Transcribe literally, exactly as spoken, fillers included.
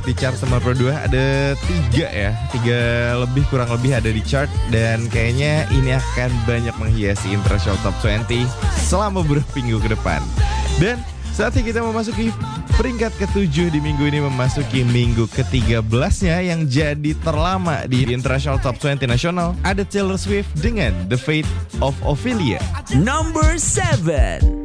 di chart nomor dua. Ada tiga ya, tiga lebih kurang lebih ada di chart. Dan kayaknya ini akan banyak menghiasi International Top dua puluh selama beberapa minggu ke depan. Dan saatnya kita memasuki peringkat ketujuh di minggu ini, memasuki minggu ke-tiga belasnya yang jadi terlama di International Top dua puluh nasional. Ada Taylor Swift dengan The Fate of Ophelia. Number seven.